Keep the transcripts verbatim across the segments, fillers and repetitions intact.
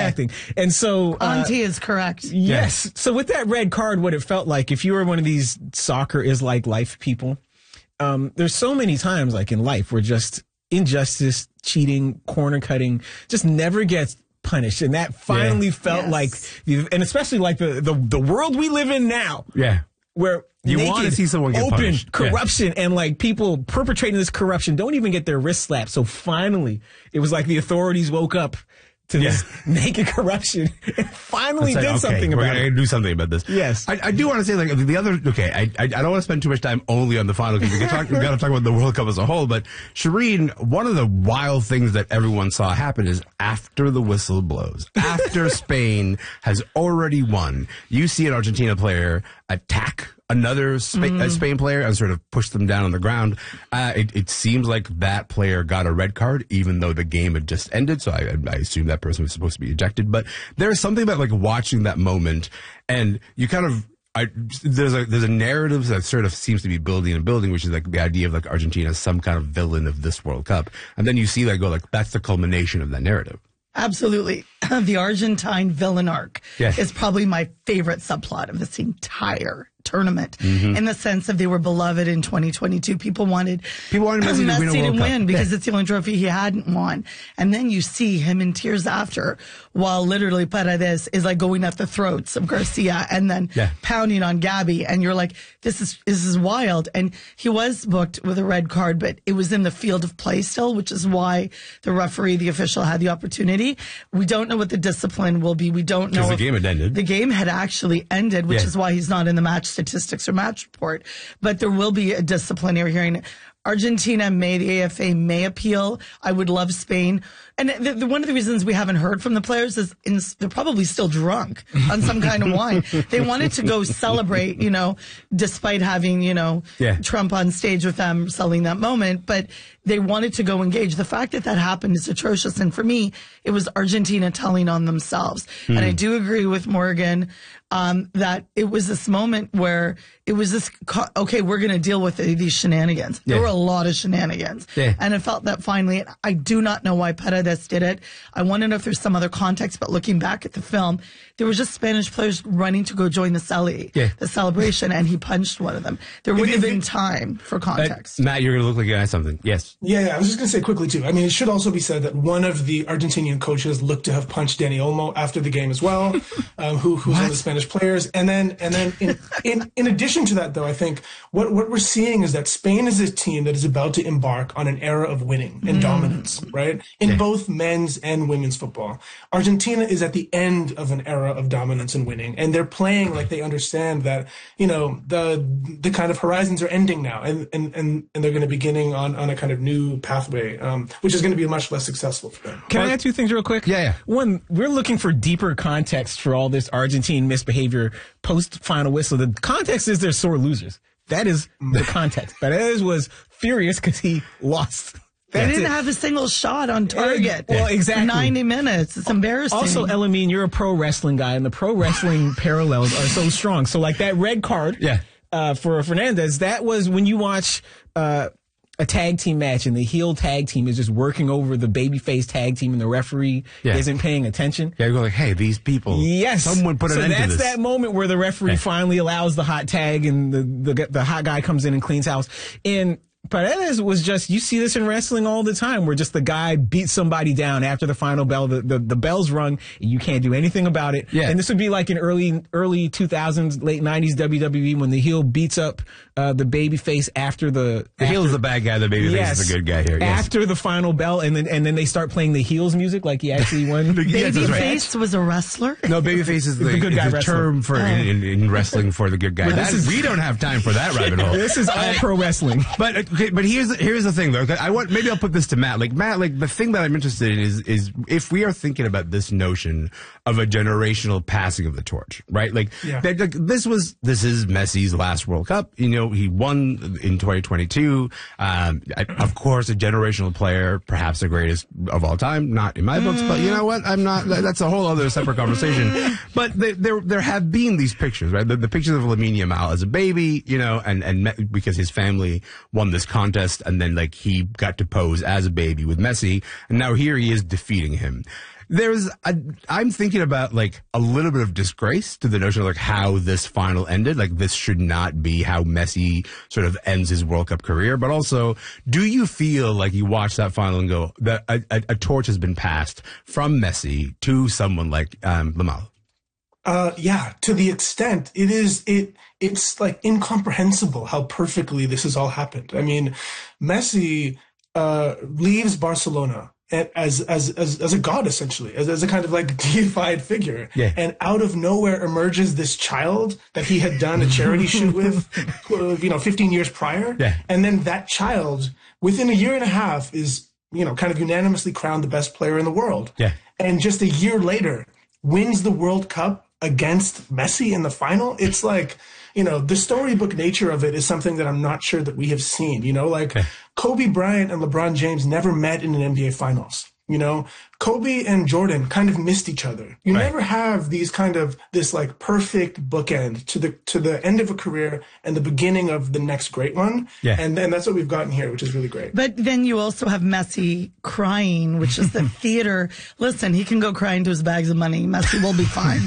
acting. And so... Uh, Auntie is correct. Yes. Yeah. So with that red card, what it felt like, if you were one of these soccer is like life people, um, there's so many times like in life where just injustice, cheating, corner cutting just never gets punished. And that finally yeah. felt yes. like, and especially like the, the, the world we live in now. Yeah. Where you naked, want to see someone get open punished. corruption yeah. and like people perpetrating this corruption don't even get their wrists slapped. So finally, it was like the authorities woke up to yeah. this naked corruption and finally like, did okay, something we're about gonna it. do something about this. Yes. I, I do want to say, like, the other, okay, I I, I don't want to spend too much time only on the final because we got to talk about the World Cup as a whole, but Shireen, one of the wild things that everyone saw happen is after the whistle blows, after Spain has already won, you see an Argentina player attack another Spa- mm. uh, Spain player and sort of push them down on the ground. Uh, it, it seems like that player got a red card, even though the game had just ended. So I, I assume that person was supposed to be ejected. But there's something about like watching that moment, and you kind of I, there's a there's a narrative that sort of seems to be building and building, which is like the idea of like Argentina as some kind of villain of this World Cup, and then you see that go like that's the culmination of that narrative. Absolutely. The Argentine villain arc yes. is probably my favorite subplot of this entire tournament, mm-hmm. in the sense of they were beloved in twenty twenty-two. People wanted, People wanted Messi, Messi to win, to win because yeah. it's the only trophy he hadn't won. And then you see him in tears after, while literally Paredes is like going at the throats of Garcia and then yeah. pounding on Gabby. And you're like, this is this is wild. And he was booked with a red card, but it was in the field of play still, which is why the referee, the official, had the opportunity. We don't know what the discipline will be. We don't know because if the game had ended. The game had actually ended, which yeah. is why he's not in the match statistics or match report. But there will be a disciplinary hearing. Argentina may, the A F A may appeal. I would love Spain. And the, the, one of the reasons we haven't heard from the players is in, they're probably still drunk on some kind of wine. They wanted to go celebrate, you know, despite having, you know, yeah. Trump on stage with them selling that moment. But they wanted to go engage. The fact that that happened is atrocious. And for me, it was Argentina telling on themselves. Mm. And I do agree with Morgan um, that it was this moment where it was this, okay, we're going to deal with these shenanigans. Yeah. There were a lot of shenanigans. Yeah. And it felt that finally, I do not know why Paredes did it. I want to know if there's some other context, but looking back at the film, there was just Spanish players running to go join the celly, yeah. the celebration, and he punched one of them. There wouldn't have been time for context. Uh, Matt, you're going to look like you had something. Yes. Yeah, yeah, I was just going to say quickly, too. I mean, it should also be said that one of the Argentinian coaches looked to have punched Dani Olmo after the game as well, um, who, who's one of the Spanish players. And then, and then in, in, in addition to that, though, I think what, what we're seeing is that Spain is a team that is about to embark on an era of winning and mm. dominance, right? In yeah. both men's and women's football. Argentina is at the end of an era of dominance and winning, and they're playing like they understand that, you know, the the kind of horizons are ending now, and and, and, and they're going to be beginning on, on a kind of new pathway, um, which is going to be much less successful for them. Can I add two things real quick? Yeah, yeah. One, we're looking for deeper context for all this Argentine misbehavior post-final whistle. The context is they're sore losers. That is the context. Paredes was furious because he lost. They That's didn't it. have a single shot on target. Well, exactly. For ninety minutes. It's embarrassing. Also, Elamine, you're a pro wrestling guy, and the pro wrestling parallels are so strong. So, like that red card yeah. uh, for Fernandez, that was when you watch uh, a tag team match, and the heel tag team is just working over the babyface tag team, and the referee yeah. isn't paying attention. Yeah, you go like, hey, these people. Yes. Someone put an so end to that's this. that moment where the referee hey. finally allows the hot tag, and the, the the hot guy comes in and cleans house. And Paredes was just, you see this in wrestling all the time, where just the guy beats somebody down after the final bell, the, the, the bell's rung, and you can't do anything about it. Yeah. And this would be like in early early two thousands, late nineties W W E, when the heel beats up uh, the babyface after the... The heel is the bad guy, the babyface yes, is the good guy here. Yes. After the final bell, and then and then they start playing the heels music like he actually won. yes, Babyface right. was a wrestler? No, babyface is the, the good guy is the wrestler. term for Oh. in, in, in wrestling for the good guy. That is, we don't have time for that rabbit hole. This is all pro wrestling. But okay, but here's here's the thing though. I want maybe I'll put this to Matt. Like Matt, like the thing that I'm interested in is is if we are thinking about this notion of a generational passing of the torch, right? Like, yeah. that, like this was this is Messi's last World Cup. You know, he won in twenty twenty-two. Um, of course, a generational player, perhaps the greatest of all time. Not in my books, but you know what? I'm not. That's a whole other separate conversation. But there there, there have been these pictures, right? The, the pictures of Lamine Yamal as a baby, you know, and and because his family won this contest, and then like he got to pose as a baby with Messi, and now here he is defeating him. There's, a, I'm thinking about like a little bit of disgrace to the notion of like how this final ended. Like this should not be how Messi sort of ends his World Cup career. But also, do you feel like you watch that final and go that a, a, a torch has been passed from Messi to someone like um, Lamela? Uh, yeah, to the extent it is, it, it's like incomprehensible how perfectly this has all happened. I mean, Messi, uh, leaves Barcelona as, as, as, as a god, essentially, as, as a kind of like deified figure. Yeah. And out of nowhere emerges this child that he had done a charity shoot with, you know, fifteen years prior. Yeah. And then that child, within a year and a half, is, you know, kind of unanimously crowned the best player in the world. Yeah. And just a year later, wins the World Cup against Messi in the final. It's like, you know, the storybook nature of it is something that I'm not sure that we have seen, you know, like okay. Kobe Bryant and LeBron James never met in an N B A finals. You know, Kobe and Jordan kind of missed each other. You right. never have these kind of this like perfect bookend to the to the end of a career and the beginning of the next great one. Yeah. And then that's what we've gotten here, which is really great. But then you also have Messi crying, which is the theater. Listen, he can go cry into his bags of money. Messi will be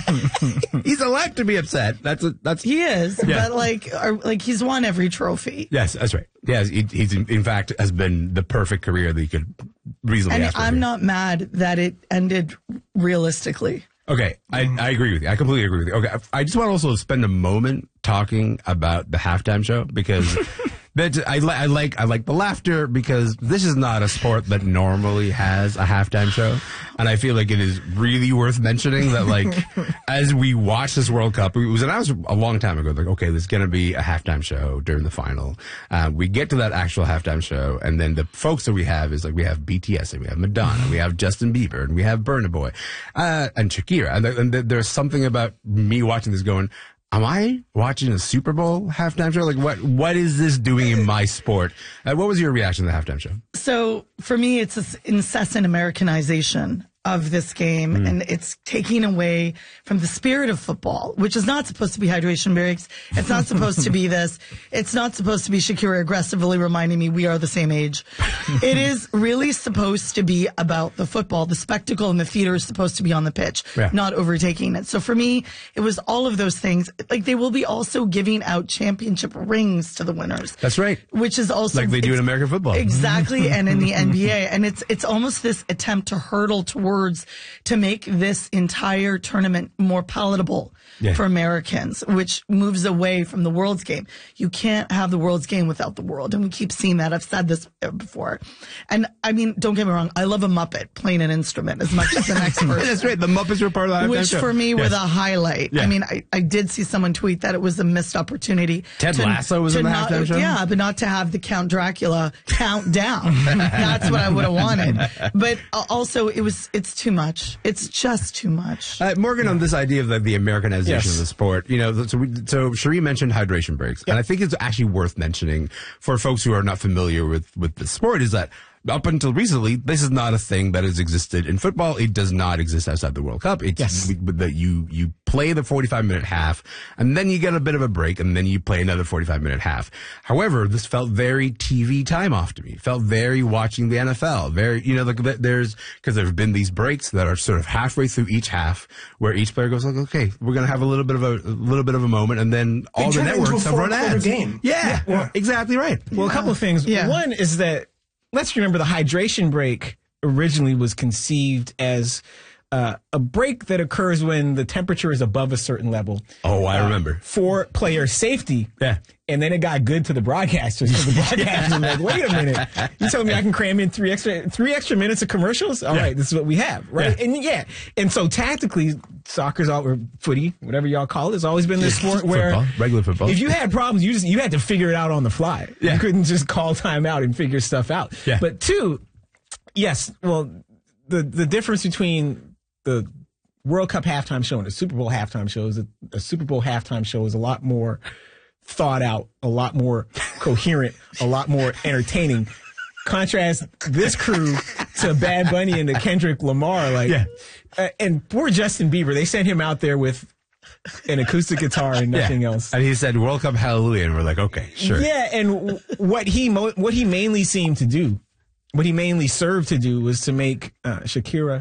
fine. He's allowed to be upset. That's a, that's he is. Yeah. But like, are, like he's won every trophy. Yes, that's right. Yes, he, he's in, in fact has been the perfect career that he could reasonably and ask for. I'm here. not mad that it ended realistically. Okay, I, I agree with you. I completely agree with you. Okay, I, I just want to also spend a moment talking about the halftime show because that I, li- I like I like the laughter because this is not a sport that normally has a halftime show, and I feel like it is really worth mentioning that like as we watch this World Cup, it was announced a long time ago. Like, okay, there's going to be a halftime show during the final. Uh, we get to that actual halftime show, and then the folks that we have is like we have B T S and we have Madonna, we have Justin Bieber, and we have Burna Boy, uh, and Shakira, and, th- and th- there's something about me watching this going, am I watching a Super Bowl halftime show? Like, what? What is this doing in my sport? Uh, what was your reaction to the halftime show? So for me, it's this incessant Americanization of this game, mm. and it's taking away from the spirit of football, which is not supposed to be hydration breaks. It's not supposed to be this. It's not supposed to be Shakira aggressively reminding me we are the same age. It is really supposed to be about the football. The spectacle and the theater is supposed to be on the pitch, yeah. not overtaking it. So for me, it was all of those things. Like they will be also giving out championship rings to the winners. That's right. Which is also like they do in American football. Exactly, and in the N B A. And it's it's almost this attempt to hurdle towards to make this entire tournament more palatable yeah. for Americans, which moves away from the World's Game. You can't have the World's Game without the world. And we keep seeing that. I've said this before. And I mean, don't get me wrong. I love a Muppet playing an instrument as much as the next person. That's right. The Muppets were part of the halftime Which show. for me yes. were the highlight. Yeah. I mean, I, I did see someone tweet that it was a missed opportunity. Ted to, Lasso was to in the not, halftime show? Yeah, but not to have the Count Dracula count down. That's what I would have wanted. But also, it was, it's too much. It's just too much. Uh, Morgan, on this idea of the, the Americanization yes. of the sport, you know, so, we, so Cherie mentioned hydration breaks, yep. and I think it's actually worth mentioning for folks who are not familiar with, with the sport is that up until recently, this is not a thing that has existed in football. It does not exist outside the World Cup. It's yes. that you, you play the forty-five minute half and then you get a bit of a break and then you play another forty-five minute half. However, this felt very T V time off to me. It felt very watching the N F L. Very, you know, like there's, cause there's been these breaks that are sort of halfway through each half where each player goes like, okay, we're going to have a little bit of a, a little bit of a moment and then all they the networks have run ads. Game. Yeah, yeah, exactly right. Well, yeah. a couple of things. Yeah. One is that let's remember the hydration break originally was conceived as uh, a break that occurs when the temperature is above a certain level. Oh, I uh, remember. For player safety. Yeah. And then it got good to the broadcasters. So the broadcasters were like, wait a minute. You telling me I can cram in three extra three extra minutes of commercials? All yeah. right, this is what we have, right? Yeah. And yeah. And so tactically, soccer's all, or footy, whatever y'all call it, has always been this sport where football, regular football. If you had problems, you just you had to figure it out on the fly. Yeah. You couldn't just call time out and figure stuff out. Yeah. But two, yes, well, the the difference between the World Cup halftime show and the Super Bowl halftime show is that a Super Bowl halftime show is a lot more thought out, a lot more coherent, a lot more entertaining. Contrast this crew to Bad Bunny and to Kendrick Lamar, like, yeah. uh, and poor Justin Bieber, they sent him out there with an acoustic guitar and nothing yeah. else. And he said World Cup Hallelujah, and we're like, okay, sure. Yeah, and w- what he mo- what he mainly seemed to do, what he mainly served to do was to make uh, Shakira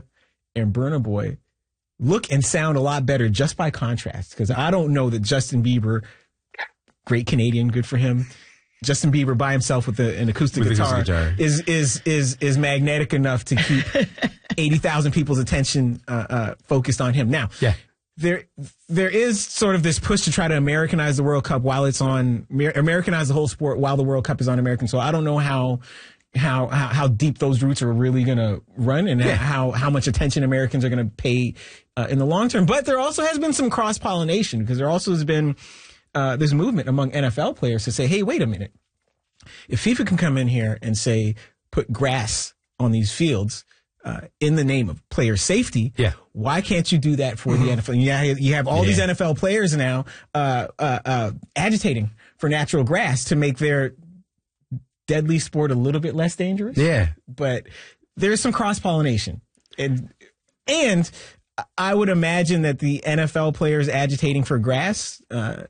and Burna Boy look and sound a lot better just by contrast. Because I don't know that Justin Bieber, great Canadian, good for him. Justin Bieber by himself with a, an acoustic with guitar, guitar is is is is magnetic enough to keep eighty thousand people's attention uh, uh, focused on him. Now, yeah. there there is sort of this push to try to Americanize the World Cup while it's on, Americanize the whole sport while the World Cup is on American. So I don't know how how how, how deep those roots are really going to run, and yeah. how how much attention Americans are going to pay uh, in the long term. But there also has been some cross pollination, because there also has been Uh, there's a movement among N F L players to say, hey, wait a minute. If FIFA can come in here and say, put grass on these fields uh, in the name of player safety, yeah. why can't you do that for mm-hmm. the N F L? Yeah, you have all yeah. these N F L players now uh, uh, uh, agitating for natural grass to make their deadly sport a little bit less dangerous. Yeah. But there's some cross-pollination. And, and I would imagine that the N F L players agitating for grass, uh,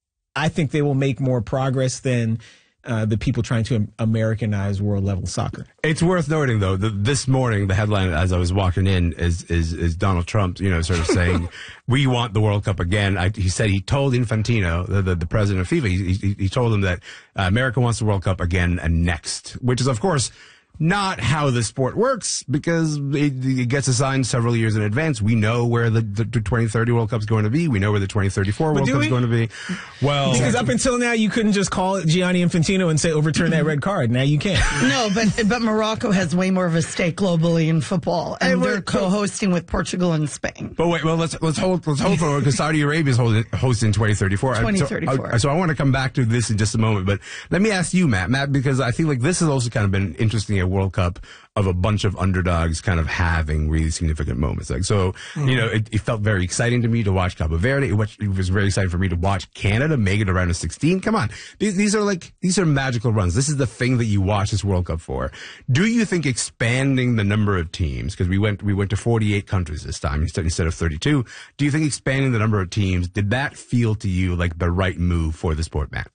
I think they will make more progress than uh, the people trying to Americanize world level soccer. It's worth noting, though, that this morning the headline as I was walking in is is, is Donald Trump, you know, sort of saying, we want the World Cup again. I, he said he told Infantino, the, the, the president of FIFA, he, he, he told him that uh, America wants the World Cup again and next, which is, of course, not how the sport works, because it, it gets assigned several years in advance. We know where the, the twenty thirty World Cup's going to be. We know where the twenty thirty-four World Cup's going to be. Well, because up until now, you couldn't just call Gianni Infantino and say, overturn that red card. Now you can. No, but but Morocco has way more of a stake globally in football, and, and they're co-hosting with Portugal and Spain. But wait, well, let's let's hold let's hold for it, because Saudi Arabia is holding, hosting twenty thirty-four. twenty thirty-four. So, so I want to come back to this in just a moment, but let me ask you, Matt, Matt, because I feel like this has also kind of been interesting at World Cup, of a bunch of underdogs kind of having really significant moments. Like, so, mm-hmm. you know, it, it felt very exciting to me to watch Cabo Verde. It was, it was very exciting for me to watch Canada make it around to sixteen. Come on. These, these are like, these are magical runs. This is the thing that you watch this World Cup for. Do you think expanding the number of teams, because we went, we went to forty-eight countries this time instead of thirty-two. Do you think expanding the number of teams, did that feel to you like the right move for the sport, Matt?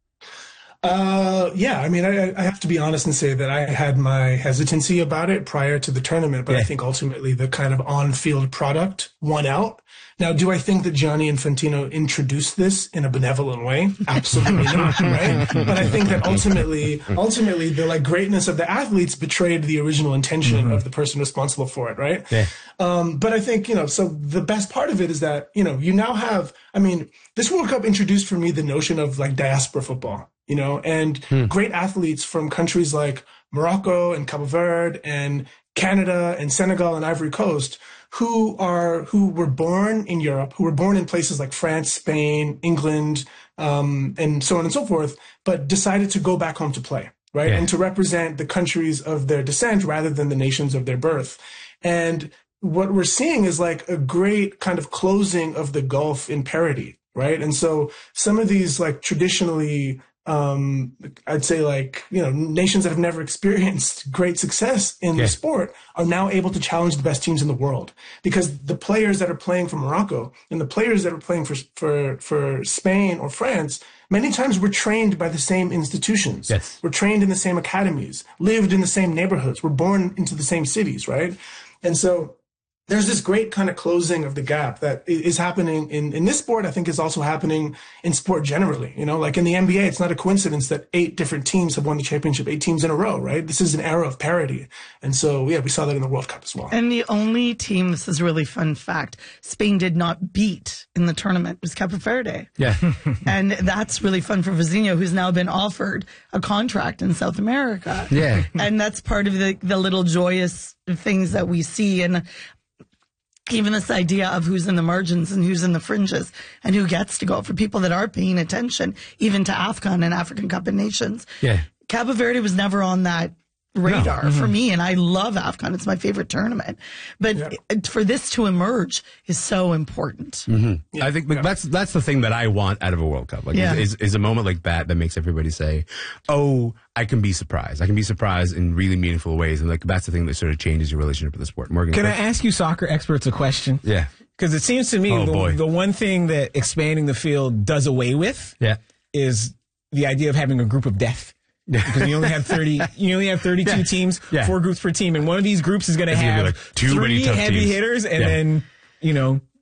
Uh, yeah, I mean, I, I have to be honest and say that I had my hesitancy about it prior to the tournament, but yeah. I think ultimately the kind of on-field product won out. Now, do I think that Gianni Infantino introduced this in a benevolent way? Absolutely not, right? But I think that ultimately, ultimately, the like greatness of the athletes betrayed the original intention mm-hmm. of the person responsible for it, right? Yeah. Um, but I think, you know, so the best part of it is that, you know, you now have, I mean, this World Cup introduced for me the notion of like diaspora football. You know, and hmm. great athletes from countries like Morocco and Cabo Verde and Canada and Senegal and Ivory Coast who are, who were born in Europe, who were born in places like France, Spain, England, um, and so on and so forth, but decided to go back home to play, right? Yeah. And to represent the countries of their descent rather than the nations of their birth. And what we're seeing is like a great kind of closing of the gulf in parity, right? And so some of these like traditionally Um, I'd say like, you know, nations that have never experienced great success in yeah. the sport are now able to challenge the best teams in the world, because the players that are playing for Morocco and the players that are playing for, for, for Spain or France, many times were trained by the same institutions. Yes. Were trained in the same academies, lived in the same neighborhoods, were born into the same cities, right? And so there's this great kind of closing of the gap that is happening in, in this sport. I think is also happening in sport generally. You know, like in the N B A, it's not a coincidence that eight different teams have won the championship, eight teams in a row, right? This is an era of parity. And so, yeah, we saw that in the World Cup as well. And the only team, this is a really fun fact, Spain did not beat in the tournament was Cabo Verde. Yeah. And that's really fun for Vizinho, who's now been offered a contract in South America. Yeah. And that's part of the, the little joyous things that we see. And even this idea of who's in the margins and who's in the fringes and who gets to go for people that are paying attention, even to AFCON and African Cup of Nations. Yeah. Cabo Verde was never on that radar no. mm-hmm. for me, and I love AFCON. It's my favorite tournament. But yeah. it, for this to emerge is so important. Mm-hmm. Yeah. I think like, that's that's the thing that I want out of a World Cup. Like, yeah. is, is a moment like that that makes everybody say, "Oh, I can be surprised. I can be surprised in really meaningful ways." And like that's the thing that sort of changes your relationship with the sport. Morgan, can question? I ask you, soccer experts, a question? Yeah, because it seems to me oh, the, boy. the one thing that expanding the field does away with yeah. is the idea of having a group of death. because you only have thirty. You only have thirty-two Yeah. teams, Yeah. four groups per team, and one of these groups is going to It's gonna have be like too three many tough heavy teams. hitters, and Yeah. then you know